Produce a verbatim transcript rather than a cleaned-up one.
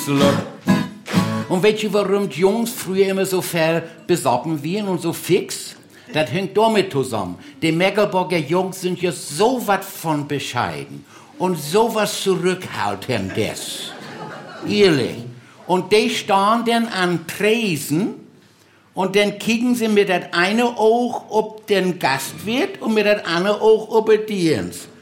Und weißt du, warum die Jungs früher immer so fair besoffen waren und so fix? Das hängt damit zusammen. Die Meckelburger Jungs sind ja so was von bescheiden und so was zurückhaltendes. Ehrlich. Und die stehen dann an Tresen und dann kicken sie mit das eine Auge ob den Gastwirt und mit das andere Auge ob den Dienst.